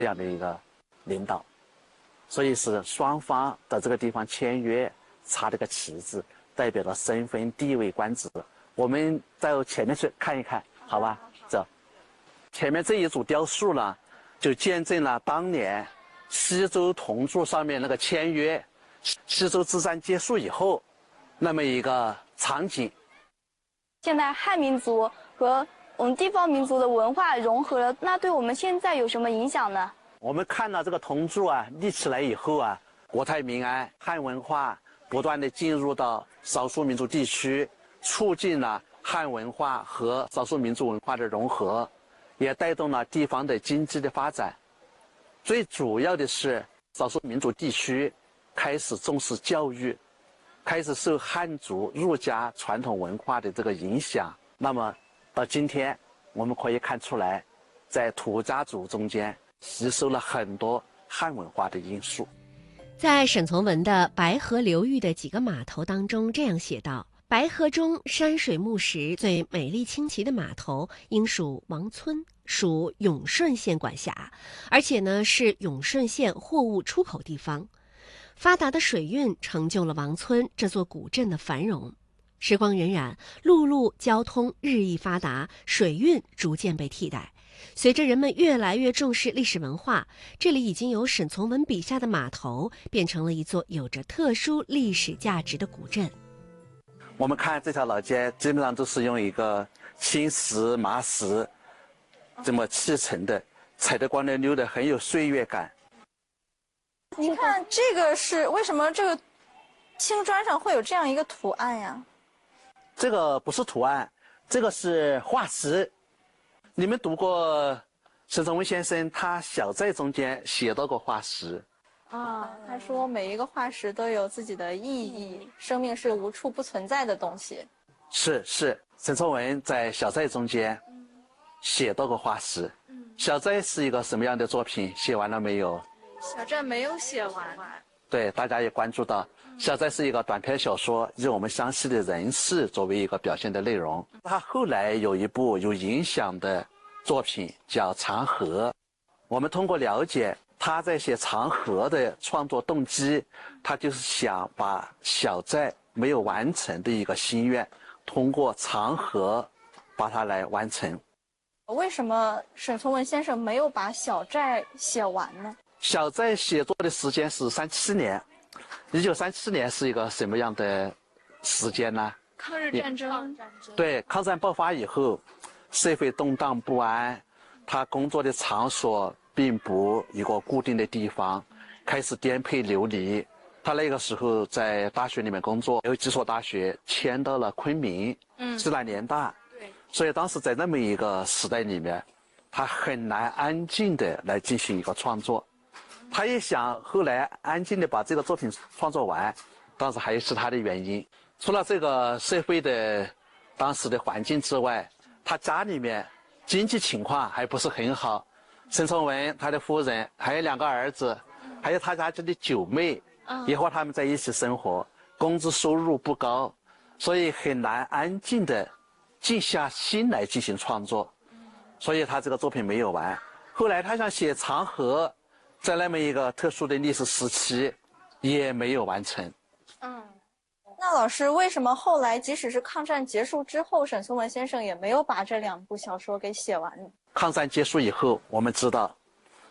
这样的一个领导，所以是双方的这个地方签约插了个旗子，代表了身份地位官职。我们到前面去看一看，好吧？走，前面这一组雕塑呢，就见证了当年西周铜柱上面那个签约，西周之战结束以后，那么一个场景。 现在汉民族和我们地方民族的文化融合了，那对我们现在有什么影响呢？ 我们看到这个铜柱啊立起来以后啊，国泰民安，汉文化不断的进入到少数民族地区，促进了汉文化和少数民族文化的融合，也带动了地方的经济的发展。最主要的是少数民族地区开始重视教育，开始受汉族儒家传统文化的这个影响。那么到今天我们可以看出来，在土家族中间吸收了很多汉文化的因素。 在沈从文的白河流域的几个码头当中这样写道：白河中山水木石最美丽清奇的码头应属王村，属永顺县管辖，而且呢是永顺县货物出口地方。发达的水运成就了王村这座古镇的繁荣。时光荏苒，陆路交通日益发达，水运逐渐被替代。随着人们越来越重视历史文化，这里已经由沈从文笔下的码头变成了一座有着特殊历史价值的古镇。 我们看这条老街基本上都是用一个青石麻石这么砌成的，踩得光溜溜的，很有岁月感。 您看这个是为什么这个青砖上会有这样一个图案呀？ 这个不是图案，这个是画石。你们读过沈从文先生他《小寨》中间写到过画石啊？他说每一个画石都有自己的意义，生命是无处不存在的东西。 是，沈从文在《小寨》中间写到过画石。小寨是一个什么样的作品？写完了没有？ 小寨没有写完。 对，大家也关注到，小寨是一个短篇小说，以我们湘西的人事作为一个表现的内容。他后来有一部有影响的作品叫《长河》，我们通过了解他在写《长河》的创作动机，他就是想把小寨没有完成的一个心愿，通过《长河》把它来完成。 为什么沈从文先生没有把小寨写完呢？ 小寨写作的时间是37年，1937年是一个什么样的时间呢？ 抗日战争。 对，抗战爆发以后，社会动荡不安，他工作的场所并不一个固定的地方，开始颠沛流离。他那个时候在大学里面工作，有几所大学迁到了昆明、西南联大，所以当时在那么一个时代里面，他很难安静的来进行一个创作。他也想后来安静的把这个作品创作完，当时还有其他的原因。除了这个社会的当时的环境之外，他家里面经济情况还不是很好。沈从文他的夫人还有2个儿子，还有他家的9妹，也和他们在一起生活，工资收入不高，所以很难安静的静下心来进行创作，所以他这个作品没有完。后来他想写《长河》，在那么一个特殊的历史时期也没有完成。 那老师，为什么后来即使是抗战结束之后，沈从文先生也没有把这2部小说给写完呢？ 抗战结束以后，我们知道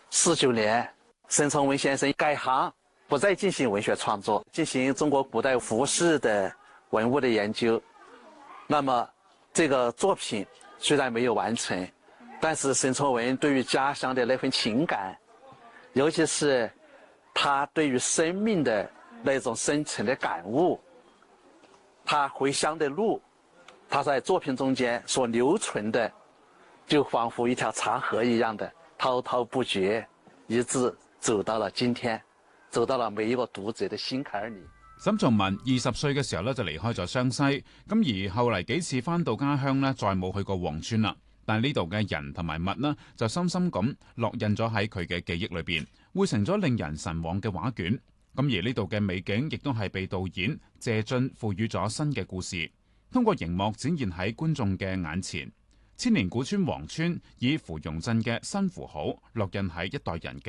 49年沈从文先生改行，不再进行文学创作，进行中国古代服饰的文物的研究。那么这个作品虽然没有完成，但是沈从文对于家乡的那份情感，尤其是他对于生命的那种深层的感悟，他回乡的路，他在作品中间所留存的，就仿佛一条长河一样的滔滔不绝，一直走到了今天，走到了每一個讀者的心坎裏。 沈從文20歲嘅時候咧就離開咗湘西，咁而後嚟幾次翻到家鄉咧，再冇去過黃村啦。但係呢度嘅人同埋物呢，就深深咁烙印咗喺佢嘅記憶裏邊，匯成咗令人神往嘅畫卷。咁而呢度嘅美景亦都係被導演謝晉賦予咗新嘅故事，通過熒幕展現喺觀眾嘅眼前。 千年古村黃村以芙蓉鎮嘅新符號烙印喺一代人